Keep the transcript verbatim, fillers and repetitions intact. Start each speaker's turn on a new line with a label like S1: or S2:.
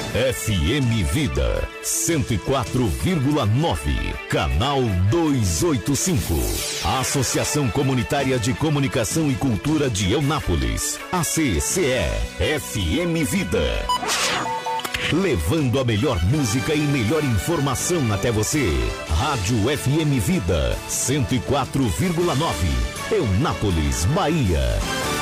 S1: F M Vida cento e quatro vírgula nove, canal duzentos e oitenta e cinco. Associação Comunitária de Comunicação e Cultura de Eunápolis, A C C E, F M Vida. Levando a melhor música e melhor informação até você. Rádio F M Vida cento e quatro vírgula nove, Eunápolis, Bahia.